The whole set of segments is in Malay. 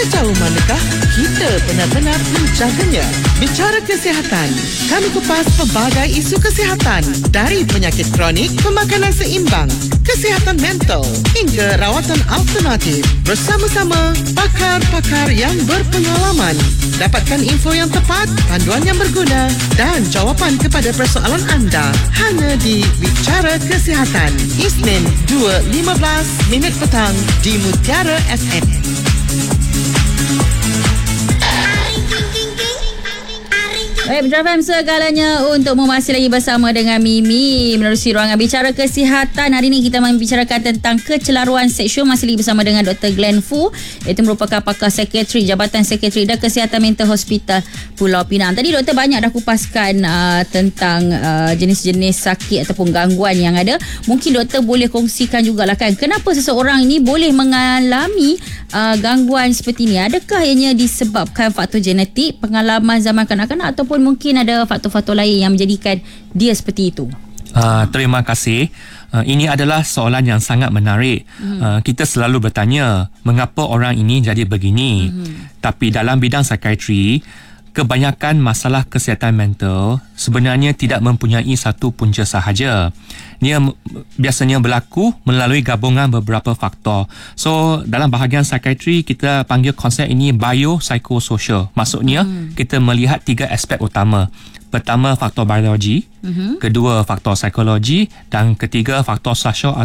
Sejauh manakah kita benar-benar menjaganya? Bicara kesihatan, kami kupas pelbagai isu kesihatan dari penyakit kronik, pemakanan seimbang, kesihatan mental hingga rawatan alternatif bersama-sama pakar-pakar yang berpengalaman. Dapatkan info yang tepat, panduan yang berguna dan jawapan kepada persoalan anda hanya di Bicara Kesihatan, Isnin 2.15 minit petang di Mutiara FM. Baik, Mutiara FM segalanya untuk masih lagi bersama dengan Mimi menerusi ruangan Bicara Kesihatan. Hari ini kita membicarakan tentang kecelaruan seksual. Masih lagi bersama dengan Dr. Glenn Foo, iaitu merupakan pakar sekretari Jabatan Sekretari dan Kesihatan Mental Hospital Pulau Pinang. Tadi doktor banyak dah kupaskan tentang jenis-jenis sakit ataupun gangguan yang ada. Mungkin doktor boleh kongsikan jugalah kan, kenapa seseorang ini boleh mengalami gangguan seperti ini? Adakah ianya disebabkan faktor genetik, pengalaman zaman kanak-kanak, ataupun mungkin ada faktor-faktor lain yang menjadikan dia seperti itu? Terima kasih. Ini adalah soalan yang sangat menarik. Kita selalu bertanya, mengapa orang ini jadi begini? Tapi dalam bidang psikiatri, kebanyakan masalah kesihatan mental sebenarnya tidak mempunyai satu punca sahaja. Dia biasanya berlaku melalui gabungan beberapa faktor. So, dalam bahagian psikiatri, kita panggil konsep ini biopsychosocial. Maksudnya, kita melihat 3 aspek utama. Pertama, faktor biologi. Kedua, faktor psikologi. Dan ketiga, faktor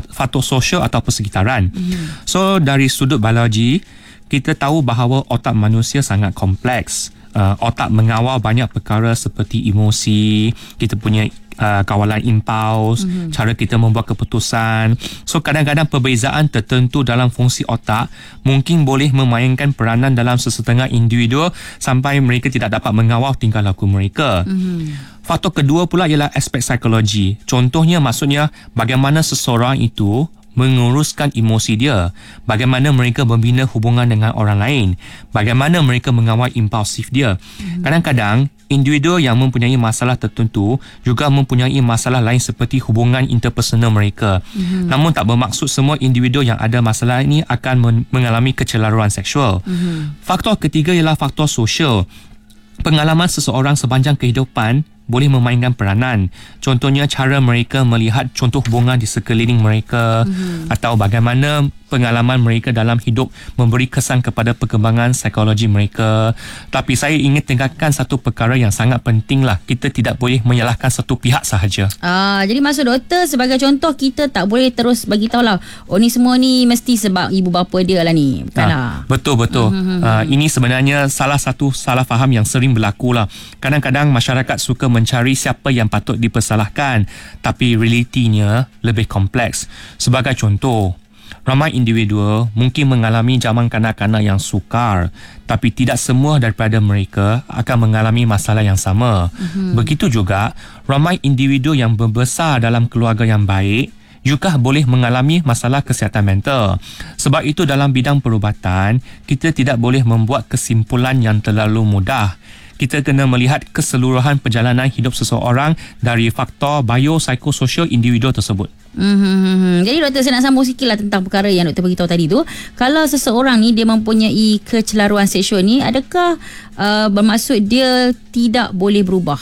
sosial atau persekitaran. So, dari sudut biologi, kita tahu bahawa otak manusia sangat kompleks. Otak mengawal banyak perkara seperti emosi, kita punya kawalan impuls, cara kita membuat keputusan. So kadang-kadang perbezaan tertentu dalam fungsi otak mungkin boleh memainkan peranan dalam sesetengah individu sampai mereka tidak dapat mengawal tingkah laku mereka. Faktor kedua pula ialah aspek psikologi. Contohnya, maksudnya bagaimana seseorang itu menguruskan emosi dia, bagaimana mereka membina hubungan dengan orang lain, bagaimana mereka mengawal impulsif dia. Kadang-kadang individu yang mempunyai masalah tertentu juga mempunyai masalah lain seperti hubungan interpersonal mereka. Namun tak bermaksud semua individu yang ada masalah ini akan mengalami kecelaruan seksual. Faktor ketiga ialah faktor sosial. Pengalaman seseorang sepanjang kehidupan boleh memainkan peranan. Contohnya, cara mereka melihat contoh hubungan di sekeliling mereka, atau bagaimana pengalaman mereka dalam hidup memberi kesan kepada perkembangan psikologi mereka. Tapi saya ingin tingkatkan satu perkara yang sangat penting lah. Kita tidak boleh menyalahkan satu pihak sahaja. Jadi maksud doktor, sebagai contoh, kita tak boleh terus bagi tahu lah, oh ni semua ni mesti sebab ibu bapa dia lah ni. Bukanlah. Betul-betul. Ini sebenarnya salah satu salah faham yang sering berlaku lah. Kadang-kadang masyarakat suka mencari siapa yang patut dipersalahkan, tapi realitinya lebih kompleks. Sebagai contoh, ramai individu mungkin mengalami zaman kanak-kanak yang sukar, tapi tidak semua daripada mereka akan mengalami masalah yang sama. Begitu juga, ramai individu yang membesar dalam keluarga yang baik juga boleh mengalami masalah kesihatan mental. Sebab itu dalam bidang perubatan, kita tidak boleh membuat kesimpulan yang terlalu mudah. Kita kena melihat keseluruhan perjalanan hidup seseorang dari faktor biopsychosocial individu tersebut. Jadi doktor, saya nak sambung sikit lah tentang perkara yang doktor beritahu tadi tu. Kalau seseorang ni dia mempunyai kecelaruan seksual ni, adakah bermaksud dia tidak boleh berubah?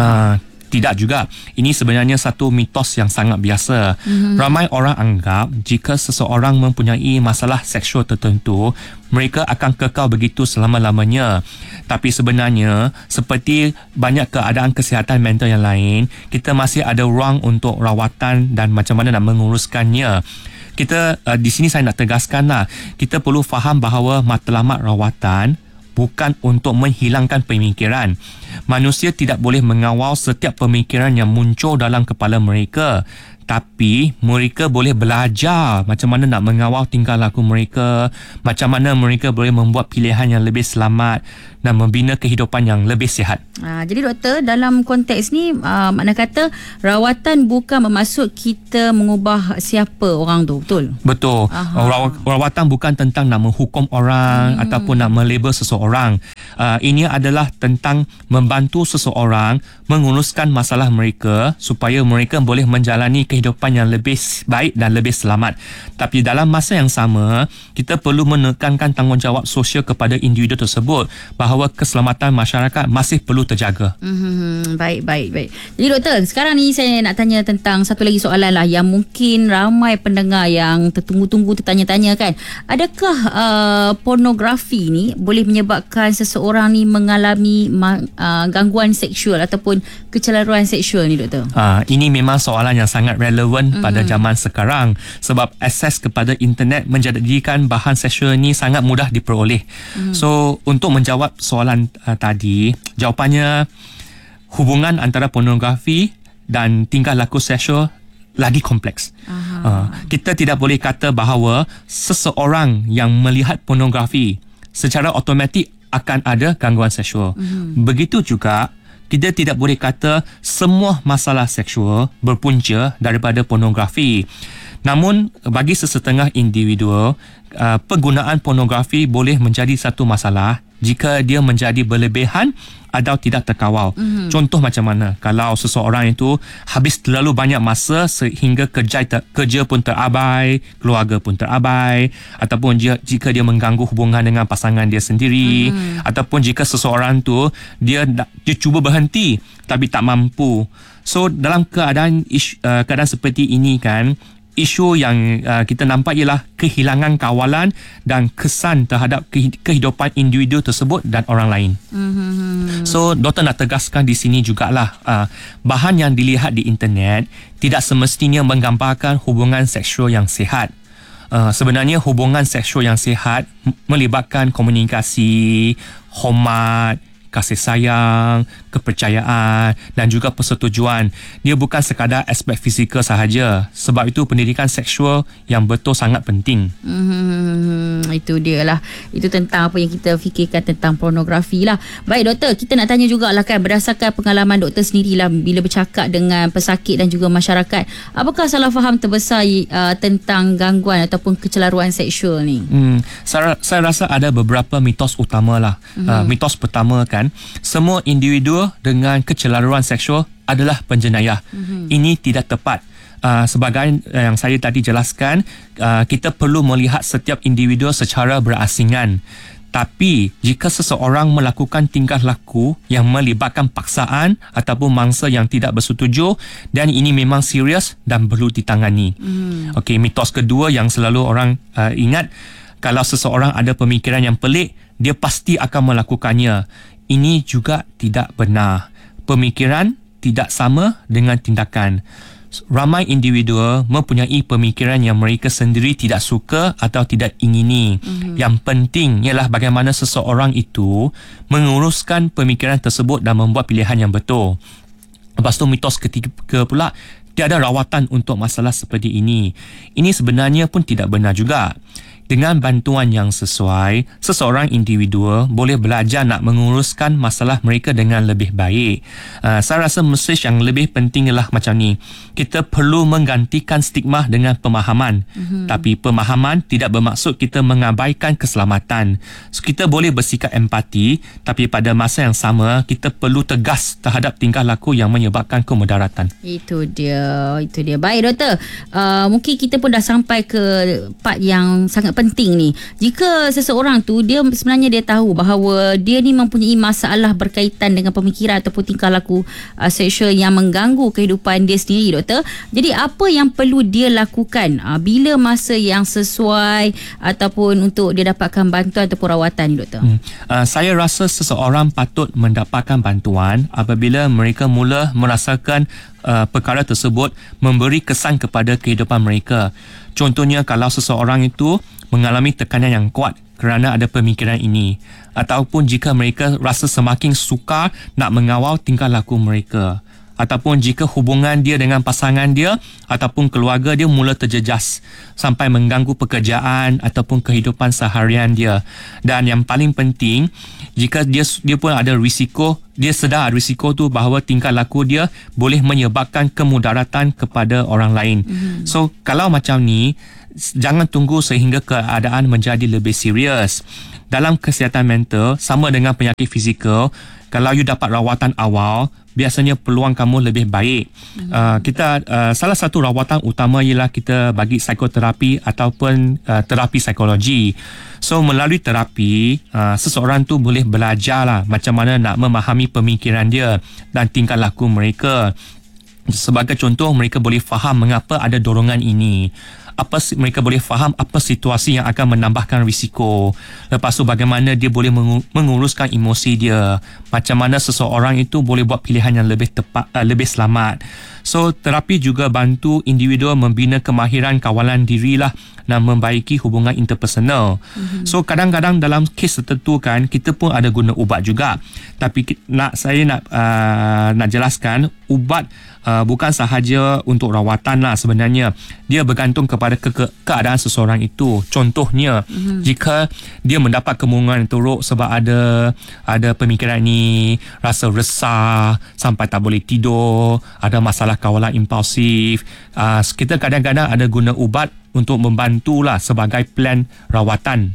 Tidak juga. Ini sebenarnya satu mitos yang sangat biasa. Ramai orang anggap jika seseorang mempunyai masalah seksual tertentu, mereka akan kekal begitu selama-lamanya. Tapi sebenarnya, seperti banyak keadaan kesihatan mental yang lain, kita masih ada ruang untuk rawatan dan macam mana nak menguruskannya. Kita di sini saya nak tegaskan lah, kita perlu faham bahawa matlamat rawatan bukan untuk menghilangkan pemikiran. Manusia tidak boleh mengawal setiap pemikiran yang muncul dalam kepala mereka. Tapi mereka boleh belajar macam mana nak mengawal tingkah laku mereka, macam mana mereka boleh membuat pilihan yang lebih selamat dan membina kehidupan yang lebih sihat. Jadi doktor, dalam konteks ni makna kata rawatan bukan bermaksud kita mengubah siapa orang tu, betul? Betul. Rawatan bukan tentang nak menghukum orang ataupun nak melabel seseorang. Ini adalah tentang membantu seseorang menguruskan masalah mereka supaya mereka boleh menjalani kehidupan kehidupan yang lebih baik dan lebih selamat. Tapi dalam masa yang sama, kita perlu menekankan tanggungjawab sosial kepada individu tersebut bahawa keselamatan masyarakat masih perlu terjaga. Baik. Jadi doktor, sekarang ni saya nak tanya tentang satu lagi soalan lah yang mungkin ramai pendengar yang tertunggu-tunggu tertanya-tanya kan. Adakah pornografi ni boleh menyebabkan seseorang ni mengalami gangguan seksual ataupun kecelaruan seksual ni doktor? Ini memang soalan yang sangat relevan pada zaman sekarang sebab akses kepada internet menjadikan bahan seksual ni sangat mudah diperoleh. So untuk menjawab soalan tadi, jawapannya hubungan antara pornografi dan tingkah laku seksual lagi kompleks. Kita tidak boleh kata bahawa seseorang yang melihat pornografi secara automatik akan ada gangguan seksual. Begitu juga kita tidak boleh kata semua masalah seksual berpunca daripada pornografi. Namun bagi sesetengah individu, penggunaan pornografi boleh menjadi satu masalah jika dia menjadi berlebihan atau tidak terkawal. Contoh macam mana? Kalau seseorang itu habis terlalu banyak masa sehingga kerja pun terabai, keluarga pun terabai, ataupun jika dia mengganggu hubungan dengan pasangan dia sendiri, ataupun jika seseorang tu dia cuba berhenti tapi tak mampu. So dalam keadaan seperti ini kan, isu yang kita nampak ialah kehilangan kawalan dan kesan terhadap kehidupan individu tersebut dan orang lain. So, doktor nak tegaskan di sini jugalah bahan yang dilihat di internet tidak semestinya menggambarkan hubungan seksual yang sihat. Sebenarnya hubungan seksual yang sihat melibatkan komunikasi, hormat, kasih sayang, kepercayaan dan juga persetujuan. Dia bukan sekadar aspek fizikal sahaja. Sebab itu pendidikan seksual yang betul sangat penting. Itu dia lah. Itu tentang apa yang kita fikirkan tentang pornografi lah. Baik doktor, kita nak tanya jugalah kan, berdasarkan pengalaman doktor sendirilah bila bercakap dengan pesakit dan juga masyarakat, apakah salah faham terbesar tentang gangguan ataupun kecelaruan seksual ni? Saya rasa ada beberapa mitos utama lah. Mitos pertama kan, semua individu dengan kecelaruan seksual adalah penjenayah. Ini tidak tepat. Sebagai yang saya tadi jelaskan, kita perlu melihat setiap individu secara berasingan. Tapi jika seseorang melakukan tingkah laku yang melibatkan paksaan ataupun mangsa yang tidak bersetuju, dan ini memang serius dan perlu ditangani. Okey, mitos kedua yang selalu orang ingat, kalau seseorang ada pemikiran yang pelik, dia pasti akan melakukannya. Ini juga tidak benar. Pemikiran tidak sama dengan tindakan. Ramai individu mempunyai pemikiran yang mereka sendiri tidak suka atau tidak ingini. Yang penting ialah bagaimana seseorang itu menguruskan pemikiran tersebut dan membuat pilihan yang betul. Lepas tu mitos ketiga pula, tiada rawatan untuk masalah seperti ini. Ini sebenarnya pun tidak benar juga. Dengan bantuan yang sesuai, seseorang individu boleh belajar nak menguruskan masalah mereka dengan lebih baik. Saya rasa mesej yang lebih penting ialah macam ni. Kita perlu menggantikan stigma dengan pemahaman. Tapi pemahaman tidak bermaksud kita mengabaikan keselamatan. So, kita boleh bersikap empati, tapi pada masa yang sama, kita perlu tegas terhadap tingkah laku yang menyebabkan kemudaratan. Itu dia. Baik doktor, mungkin kita pun dah sampai ke part yang sangat penting ni. Jika seseorang tu dia sebenarnya dia tahu bahawa dia ni mempunyai masalah berkaitan dengan pemikiran ataupun tingkah laku seksual yang mengganggu kehidupan dia sendiri doktor. Jadi apa yang perlu dia lakukan bila masa yang sesuai ataupun untuk dia dapatkan bantuan ataupun rawatan ni doktor? Saya rasa seseorang patut mendapatkan bantuan apabila mereka mula merasakan perkara tersebut memberi kesan kepada kehidupan mereka. Contohnya kalau seseorang itu mengalami tekanan yang kuat kerana ada pemikiran ini, ataupun jika mereka rasa semakin sukar nak mengawal tingkah laku mereka, ataupun jika hubungan dia dengan pasangan dia ataupun keluarga dia mula terjejas sampai mengganggu pekerjaan ataupun kehidupan seharian dia. Dan yang paling penting, jika dia pun ada risiko, dia sedar risiko tu bahawa tingkah laku dia boleh menyebabkan kemudaratan kepada orang lain. So kalau macam ni, jangan tunggu sehingga keadaan menjadi lebih serius. Dalam kesihatan mental, sama dengan penyakit fizikal, kalau you dapat rawatan awal, biasanya peluang kamu lebih baik. Salah satu rawatan utama ialah kita bagi psikoterapi ataupun terapi psikologi. So melalui terapi, seseorang tu boleh belajar lah macam mana nak memahami pemikiran dia dan tingkah laku mereka. Sebagai contoh, mereka boleh faham mengapa ada dorongan ini. Mereka boleh faham apa situasi yang akan menambahkan risiko. Lepas tu bagaimana dia boleh menguruskan emosi dia. Macam mana seseorang itu boleh buat pilihan yang lebih tepat, lebih selamat. So terapi juga bantu individu membina kemahiran kawalan diri lah dan membaiki hubungan interpersonal. So kadang-kadang dalam kes tertentu kan kita pun ada guna ubat juga. Tapi saya nak jelaskan, ubat bukan sahaja untuk rawatan lah sebenarnya. Dia bergantung kepada keadaan seseorang itu. Contohnya, jika dia mendapat kemungkinan teruk sebab ada pemikiran ni, rasa resah sampai tak boleh tidur, ada masalah kawalan impulsif, kita kadang-kadang ada guna ubat untuk membantulah sebagai plan rawatan.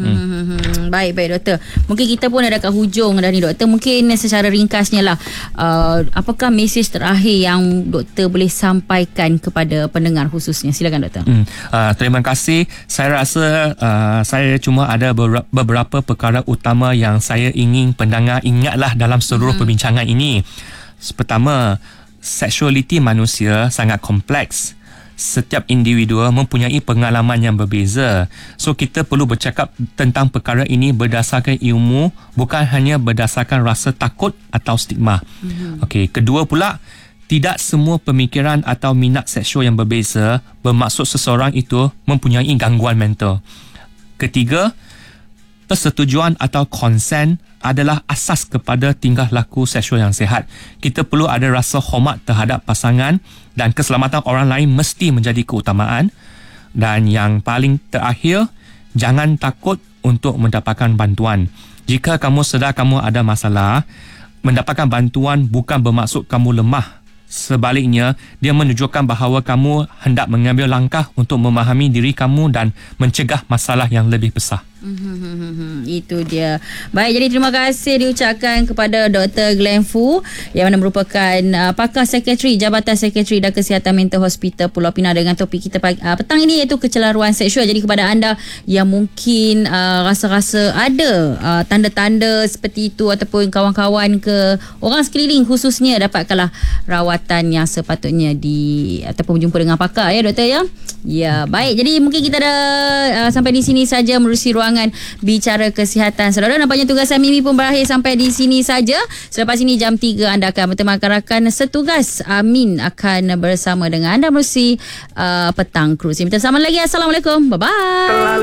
Baik doktor. Mungkin kita pun ada kat hujung dah ni doktor. Mungkin secara ringkasnya lah, apakah mesej terakhir yang doktor boleh sampaikan kepada pendengar khususnya? Silakan doktor. Terima kasih. Saya rasa saya cuma ada beberapa perkara utama yang saya ingin pendengar ingatlah dalam seluruh perbincangan ini. Pertama, seksualiti manusia sangat kompleks. Setiap individu mempunyai pengalaman yang berbeza. So kita perlu bercakap tentang perkara ini berdasarkan ilmu, bukan hanya berdasarkan rasa takut atau stigma. Okey, kedua pula, tidak semua pemikiran atau minat seksual yang berbeza bermaksud seseorang itu mempunyai gangguan mental. Ketiga, persetujuan atau konsen adalah asas kepada tingkah laku seksual yang sihat. Kita perlu ada rasa hormat terhadap pasangan dan keselamatan orang lain mesti menjadi keutamaan. Dan yang paling terakhir, jangan takut untuk mendapatkan bantuan. Jika kamu sedar kamu ada masalah, mendapatkan bantuan bukan bermaksud kamu lemah. Sebaliknya, dia menunjukkan bahawa kamu hendak mengambil langkah untuk memahami diri kamu dan mencegah masalah yang lebih besar. Itu dia. Baik, jadi terima kasih diucapkan kepada Dr. Glenn Foo yang mana merupakan pakar sekretari Jabatan Sekretari dan Kesihatan Mental Hospital Pulau Pinang dengan topik kita petang ini iaitu kecelaruan seksual. Jadi kepada anda yang mungkin rasa-rasa ada tanda-tanda seperti itu ataupun kawan-kawan ke orang sekeliling khususnya, dapatkanlah rawatan yang sepatutnya ataupun berjumpa dengan pakar ya doktor ya. Ya, baik. Jadi mungkin kita dah sampai di sini saja menerusi ruangan Bicara Kesihatan. Saudara, nampaknya tugasan Mimi pun berakhir sampai di sini saja. Selepas ini jam 3 anda akan bertemu rakan setugas. Amin akan bersama dengan anda menerusi Petang Cruise. Kita sama lagi. Assalamualaikum. Bye-bye.